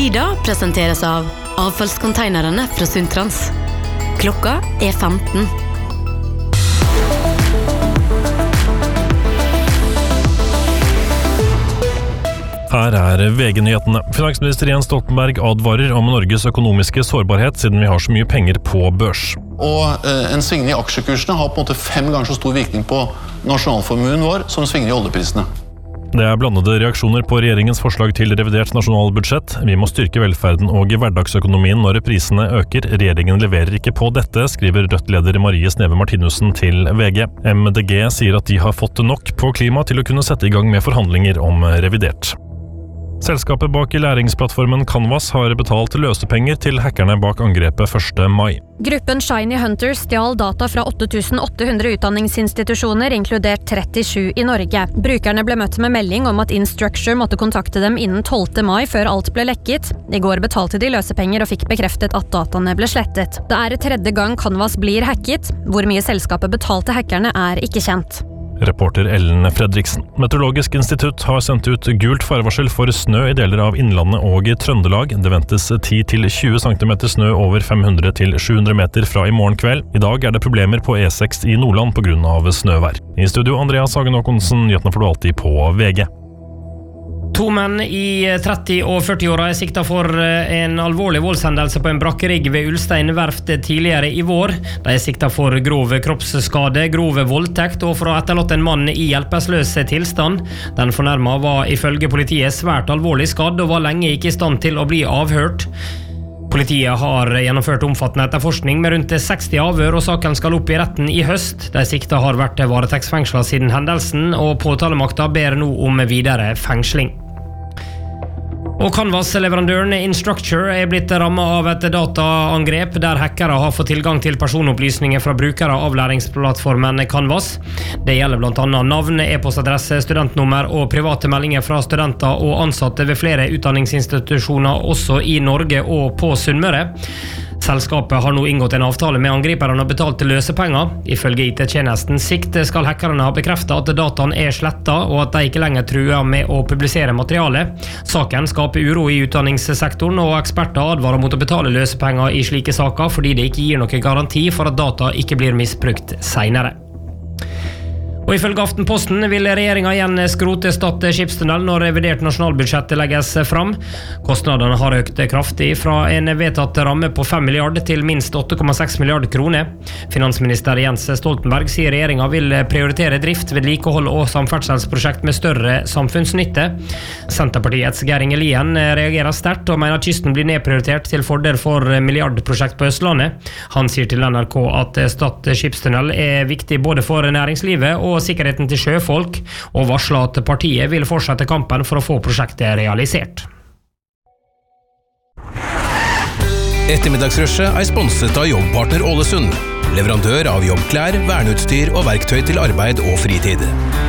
Lyda presenteres av avfallskonteinerne fra Sundtrans. Klokka 15. Her VG-nyhetene. Finansminister Jens Stoltenberg advarer om Norges økonomiske sårbarhet siden vi har så mye penger på børs. Og en svingning i aksjekursene har på en måte 5 ganger så stor virkning på nasjonalformuen vår som svingning i oljeprisene. Det blandede reaksjoner på regjeringens forslag til revidert nasjonalbudsjett. Vi må styrke velferden og hverdagsøkonomien når prisene øker. Regjeringen leverer ikke på dette, skriver Rødt-leder Marie Sneve Martinussen til VG. MDG sier at de har fått nok på klima til å kunne sette i gang med forhandlinger om revidert. Selskapet bak læringsplattformen Canvas har betalt løsepenger til hackerne bak angrepet 1. mai. Gruppen Shiny Hunters stjal data fra 8800 utdanningsinstitusjoner, inkludert 37 i Norge. Brukerne ble møtt med melding om at Instructure måtte kontakte dem innen 12. mai før alt ble lekket. I går betalte de løsepenger og fikk bekreftet at dataene ble slettet. Det 3. gang Canvas blir hacket. Hvor mye selskapet betalte hackerne ikke kjent. Reporter Ellen Fredriksen. Meteorologisk institutt har sendt ut gult farevarsel for snø i deler av Innlandet og Trøndelag. Det ventes 10-20 cm snø over 500-700 meter fra i morgen kveld. I dag det problemer på E6 i Nordland på grunn av snøvær. I studio Andreas Hagen Håkonsen, nyhetene får du alltid på VG. 2 menn i 30- og 40-åra sikta for en alvorlig voldshendelse på en brakkerigg ved Ulstein verft tidligere i vår. De sikta for grov kroppsskade, grov voldtekt og for å ha etterlatt en mann i hjelpeløs tilstand. Den fornærmede var ifølge politiet svært alvorlig skadd og var lenge ikke i stand til å bli avhørt. Politiet har gjennomført omfattende etterforskning med rundt 60 avhør, og saken skal opp i retten i høst. De sikta har vært varetektsfengslet siden hendelsen, og påtalemakta ber nå om videre fengsling. Og Canvas-leverandøren Instructure blitt rammet av et dataangrep der hackere har fått tilgang til personopplysninger fra brukere av læringsplattformen Canvas. Det gjelder blant annet navn, e-postadresse, studentnummer og private meldinger fra studenter og ansatte ved flere utdanningsinstitusjoner også i Norge og på Sunnmøre. Selskapet har nå inngått en avtale med angriperne og betalt løsepenger. Ifølge IT-tjenesten Sikt skal hackerne ha bekreftet at dataen slettet og at de ikke lenger truer med å publisere materiale. Saken skaper uro i utdanningssektoren, og eksperter advarer mot å betale løsepenger i slike saker fordi det ikke gir noen garanti for at data ikke blir misbrukt senere. Og ifølge Aftenposten vil regjeringen igjen skrote Stad skipstunnel når revidert nasjonalbudsjett legges fram. Kostnadene har økt kraftig fra en vedtatt ramme på 5 milliarder til minst 8,6 milliarder kroner. Finansminister Jens Stoltenberg sier regjeringen vil prioritere drift, vedlikehold og samferdselsprosjekt med større samfunnsnytte. Senterpartiets Geir Inge Lien reagerer sterkt og mener kysten blir nedprioritert til fordel for milliardprosjekt på Østlandet. Han sier til NRK at Stad skipstunnel viktig både for næringslivet og sikkerheten til sjøfolk, og varsler at partiet vil fortsette kampen for å få prosjektet realisert. Ettermiddagsrushet sponset av Jobbpartner Ålesund, leverandør av jobbklær, verneutstyr og verktøy til arbeid og fritid.